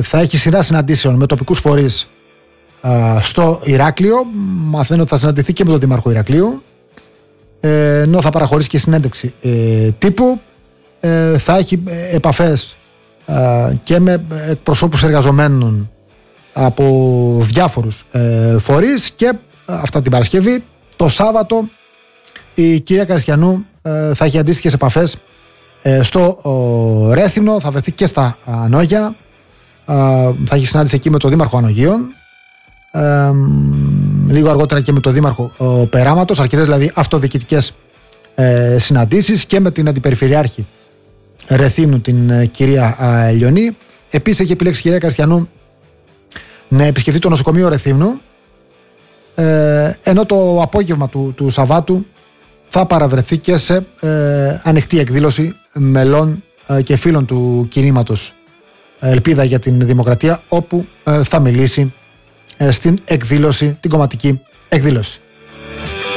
θα έχει σειρά συναντήσεων με τοπικούς φορείς στο Ηράκλειο. Μαθαίνω ότι θα συναντηθεί και με τον Δήμαρχο Ηρακλείου, ενώ θα παραχωρήσει και συνέντευξη τύπου. Θα έχει επαφές και με εκπροσώπους εργαζομένων από διάφορους φορείς. Και αυτά την Παρασκευή. Το Σάββατο η κυρία Καριστιανού θα έχει αντίστοιχες επαφές στο Ρέθυμνο, θα βρεθεί και στα Ανόγια, θα έχει συνάντηση εκεί με τον Δήμαρχο Ανογίων, λίγο αργότερα και με τον Δήμαρχο Περάματος, αρκετές δηλαδή αυτοδιοικητικές συναντήσεις, και με την Αντιπεριφερειάρχη Ρεθύμνου, την κυρία Λιονή. Επίσης έχει επιλέξει η κυρία Καριστιανού να επισκεφτεί το νοσοκομείο Ρεθύμνου, ενώ το απόγευμα του Σαββάτου θα παραβρεθεί και σε ανοιχτή εκδήλωση μελών και φίλων του κινήματος Ελπίδα για την Δημοκρατία, όπου θα μιλήσει στην εκδήλωση, την κομματική εκδήλωση.